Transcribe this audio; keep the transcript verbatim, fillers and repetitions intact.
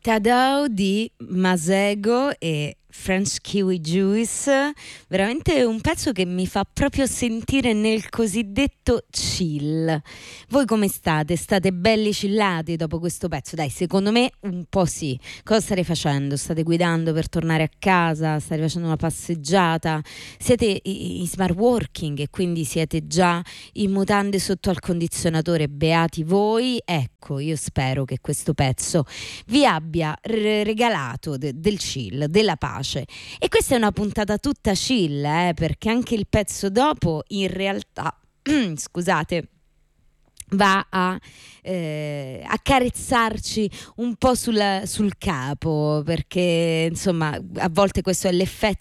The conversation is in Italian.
Tadao di Masego e French Kiwi Juice, veramente un pezzo che mi fa proprio sentire nel cosiddetto chill. Voi come state? State belli chillati dopo questo pezzo? Dai, secondo me un po' sì. Cosa state facendo? State guidando per tornare a casa? State facendo una passeggiata? Siete in smart working e quindi siete già in mutande sotto al condizionatore? Beati voi. Ecco, io spero che questo pezzo vi abbia r- regalato de- del chill, della pace. E questa è una puntata tutta chill, eh, perché anche il pezzo dopo in realtà scusate, va a eh, accarezzarci un po' sul, sul capo, perché insomma a volte questo è l'effetto